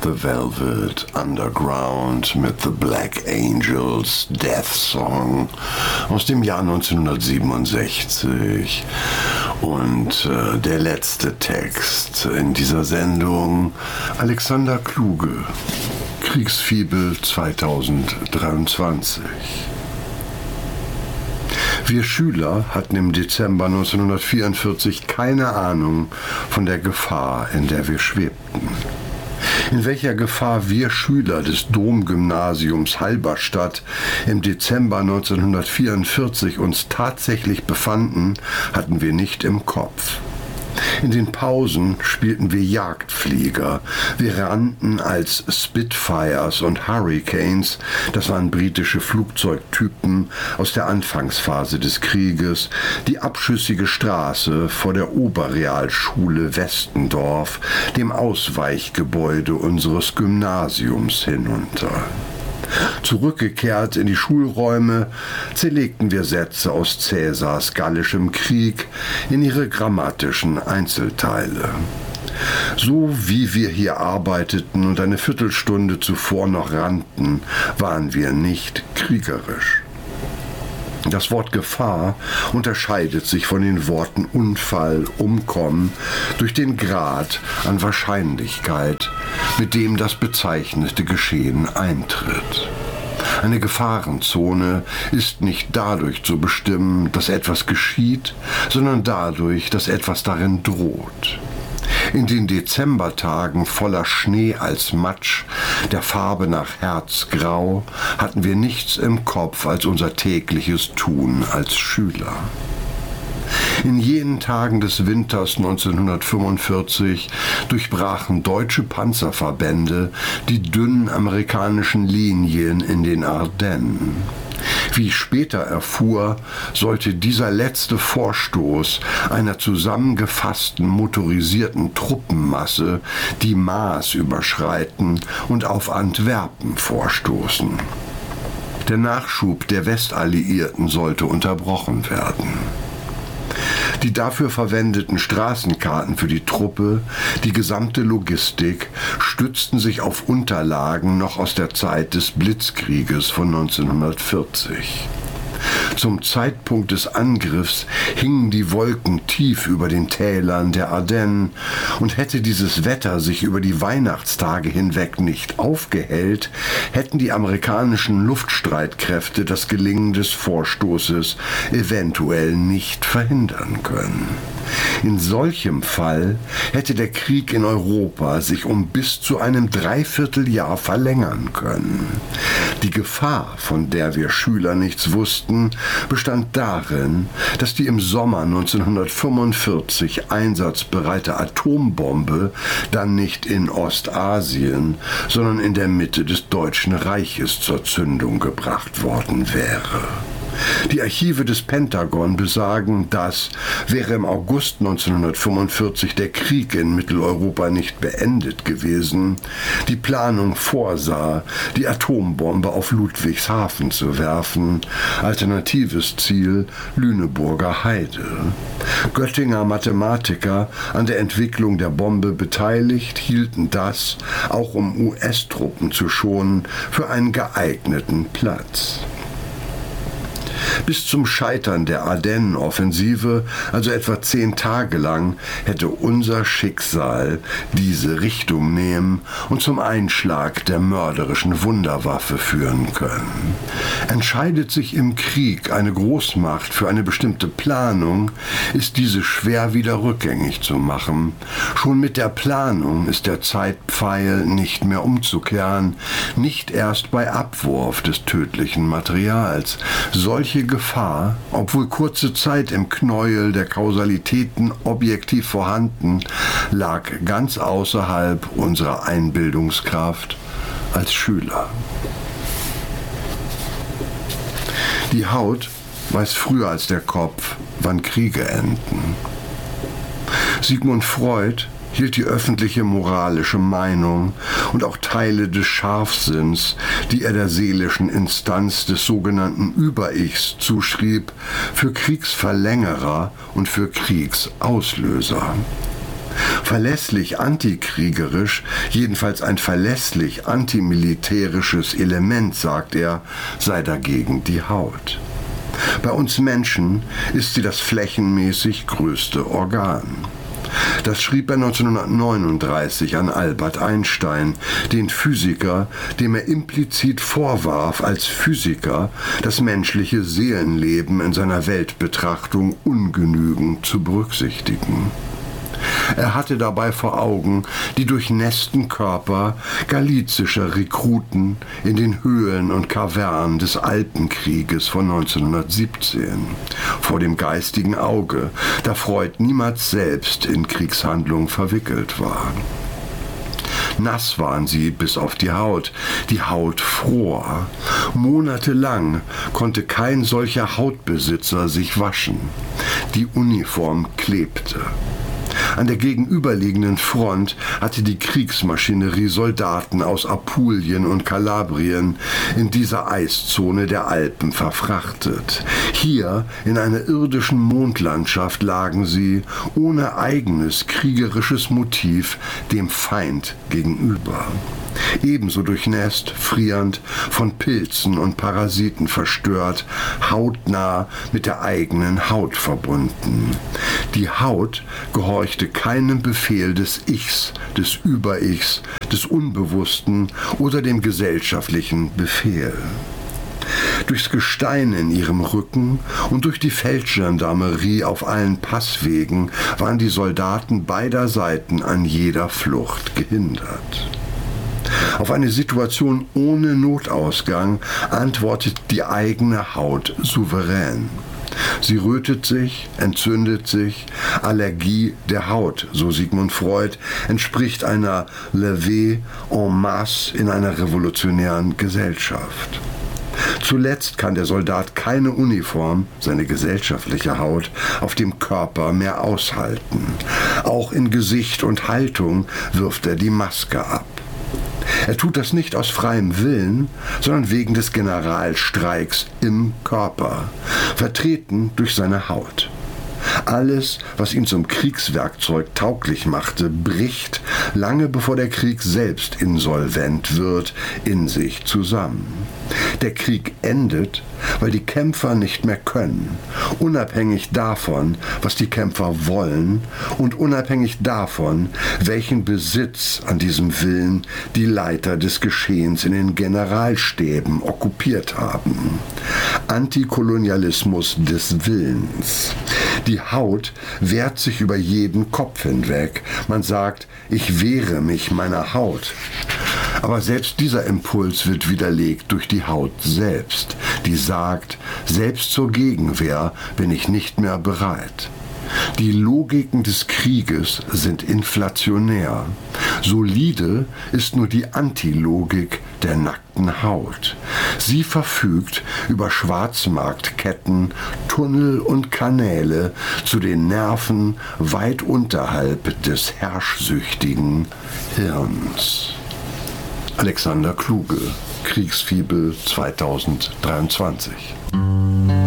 The Velvet Underground mit The Black Angels Death Song aus dem Jahr 1967. Und der letzte Text in dieser Sendung, Alexander Kluge, Kriegsfibel 2023. Wir Schüler hatten im Dezember 1944 keine Ahnung von der Gefahr, in der wir schwebten. In welcher Gefahr wir Schüler des Domgymnasiums Halberstadt im Dezember 1944 uns tatsächlich befanden, hatten wir nicht im Kopf. In den Pausen spielten wir Jagdflieger. Wir rannten als Spitfires und Hurricanes, das waren britische Flugzeugtypen aus der Anfangsphase des Krieges, die abschüssige Straße vor der Oberrealschule Westendorf, dem Ausweichgebäude unseres Gymnasiums, hinunter. Zurückgekehrt in die Schulräume zerlegten wir Sätze aus Cäsars gallischem Krieg in ihre grammatischen Einzelteile. So wie wir hier arbeiteten und eine Viertelstunde zuvor noch rannten, waren wir nicht kriegerisch. Das Wort Gefahr unterscheidet sich von den Worten Unfall, Umkommen durch den Grad an Wahrscheinlichkeit, mit dem das bezeichnete Geschehen eintritt. Eine Gefahrenzone ist nicht dadurch zu bestimmen, dass etwas geschieht, sondern dadurch, dass etwas darin droht. In den Dezembertagen voller Schnee als Matsch, der Farbe nach Herzgrau, hatten wir nichts im Kopf als unser tägliches Tun als Schüler. In jenen Tagen des Winters 1945 durchbrachen deutsche Panzerverbände die dünnen amerikanischen Linien in den Ardennen. Wie ich später erfuhr, sollte dieser letzte Vorstoß einer zusammengefassten motorisierten Truppenmasse die Maas überschreiten und auf Antwerpen vorstoßen. Der Nachschub der Westalliierten sollte unterbrochen werden. Die dafür verwendeten Straßenkarten für die Truppe, die gesamte Logistik, stützten sich auf Unterlagen noch aus der Zeit des Blitzkrieges von 1940. Zum Zeitpunkt des Angriffs hingen die Wolken tief über den Tälern der Ardennen, und hätte dieses Wetter sich über die Weihnachtstage hinweg nicht aufgehellt, hätten die amerikanischen Luftstreitkräfte das Gelingen des Vorstoßes eventuell nicht verhindern können. In solchem Fall hätte der Krieg in Europa sich um bis zu einem Dreivierteljahr verlängern können. Die Gefahr, von der wir Schüler nichts wussten, bestand darin, dass die im Sommer 1945 einsatzbereite Atombombe dann nicht in Ostasien, sondern in der Mitte des Deutschen Reiches zur Zündung gebracht worden wäre. Die Archive des Pentagon besagen, dass, wäre im August 1945 der Krieg in Mitteleuropa nicht beendet gewesen, die Planung vorsah, die Atombombe auf Ludwigshafen zu werfen, alternatives Ziel Lüneburger Heide. Göttinger Mathematiker, an der Entwicklung der Bombe beteiligt, hielten das, auch um US-Truppen zu schonen, für einen geeigneten Platz. Bis zum Scheitern der Ardennenoffensive, also etwa 10 Tage lang, hätte unser Schicksal diese Richtung nehmen und zum Einschlag der mörderischen Wunderwaffe führen können. Entscheidet sich im Krieg eine Großmacht für eine bestimmte Planung, ist diese schwer wieder rückgängig zu machen. Schon mit der Planung ist der Zeitpfeil nicht mehr umzukehren, nicht erst bei Abwurf des tödlichen Materials. Solche Gefahr, obwohl kurze Zeit im Knäuel der Kausalitäten objektiv vorhanden, lag ganz außerhalb unserer Einbildungskraft als Schüler. Die Haut weiß früher als der Kopf, wann Kriege enden. Sigmund Freud hielt die öffentliche moralische Meinung und auch Teile des Scharfsinns, die er der seelischen Instanz des sogenannten Über-Ichs zuschrieb, für Kriegsverlängerer und für Kriegsauslöser. Verlässlich antikriegerisch, jedenfalls ein verlässlich antimilitärisches Element, sagt er, sei dagegen die Haut. Bei uns Menschen ist sie das flächenmäßig größte Organ. Das schrieb er 1939 an Albert Einstein, den Physiker, dem er implizit vorwarf, als Physiker das menschliche Seelenleben in seiner Weltbetrachtung ungenügend zu berücksichtigen. Er hatte dabei vor Augen die durchnässten Körper galizischer Rekruten in den Höhlen und Kavernen des Alpenkrieges von 1917. Vor dem geistigen Auge, da Freud niemals selbst in Kriegshandlungen verwickelt war. Nass waren sie bis auf die Haut fror. Monatelang konnte kein solcher Hautbesitzer sich waschen. Die Uniform klebte. An der gegenüberliegenden Front hatte die Kriegsmaschinerie Soldaten aus Apulien und Kalabrien in dieser Eiszone der Alpen verfrachtet. Hier in einer irdischen Mondlandschaft lagen sie, ohne eigenes kriegerisches Motiv, dem Feind gegenüber. Ebenso durchnässt, frierend, von Pilzen und Parasiten verstört, hautnah mit der eigenen Haut verbunden. Die Haut gehorchte keinem Befehl des Ichs, des Über-Ichs, des Unbewussten oder dem gesellschaftlichen Befehl. Durchs Gestein in ihrem Rücken und durch die Feldgendarmerie auf allen Passwegen waren die Soldaten beider Seiten an jeder Flucht gehindert. Auf eine Situation ohne Notausgang antwortet die eigene Haut souverän. Sie rötet sich, entzündet sich. Allergie der Haut, so Sigmund Freud, entspricht einer Levée en masse in einer revolutionären Gesellschaft. Zuletzt kann der Soldat keine Uniform, seine gesellschaftliche Haut, auf dem Körper mehr aushalten. Auch in Gesicht und Haltung wirft er die Maske ab. Er tut das nicht aus freiem Willen, sondern wegen des Generalstreiks im Körper, vertreten durch seine Haut. Alles, was ihn zum Kriegswerkzeug tauglich machte, bricht, lange bevor der Krieg selbst insolvent wird, in sich zusammen. Der Krieg endet, weil die Kämpfer nicht mehr können, unabhängig davon, was die Kämpfer wollen und unabhängig davon, welchen Besitz an diesem Willen die Leiter des Geschehens in den Generalstäben okkupiert haben. Antikolonialismus des Willens. Die Haut wehrt sich über jeden Kopf hinweg. Man sagt, ich wehre mich meiner Haut. Aber selbst dieser Impuls wird widerlegt durch die Haut selbst, die sagt, selbst zur Gegenwehr bin ich nicht mehr bereit. Die Logiken des Krieges sind inflationär. Solide ist nur die Antilogik der nackten Haut. Sie verfügt über Schwarzmarktketten, Tunnel und Kanäle zu den Nerven weit unterhalb des herrschsüchtigen Hirns. Alexander Kluge, Kriegsfibel 2023.